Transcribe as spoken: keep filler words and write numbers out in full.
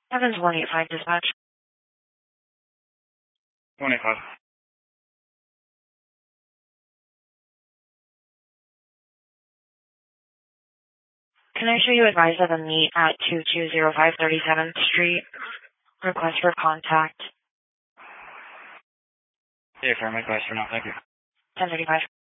Evans one eight five dispatch. one eight five. Can I show you advise of a meet at two two zero five thirty-seventh Street? Request for contact. Yeah, fair, my question now. Thank you. ten thirty-five.